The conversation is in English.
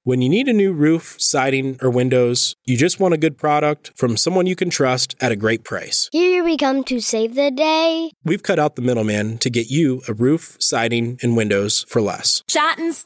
When you need a new roof, siding, or windows, you just want a good product from someone you can trust at a great price. Here we come to save the day. We've cut out the middleman to get you a roof, siding, and windows for less. Chat and